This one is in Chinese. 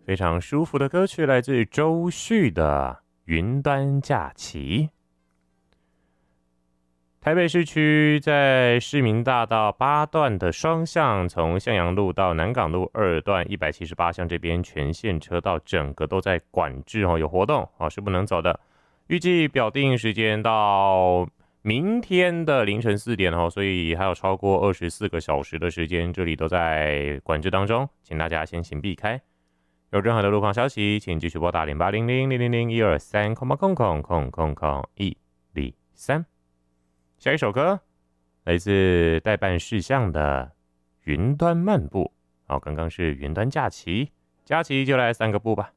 非常舒服的歌曲来自周旭的《云端假期》。台北市区在市民大道8段的双向，从向阳路到南港路2段178巷这边全线车道整个都在管制有活动是不能走的。预计表定时间到明天的凌晨4点所以还有超过24个小时的时间，这里都在管制当中，请大家先行避开。有任何的路况消息，请继续拨打0800-000-123，123。下一首歌来自代办事项的云端漫步，刚刚是云端假期，假期就来3个步吧。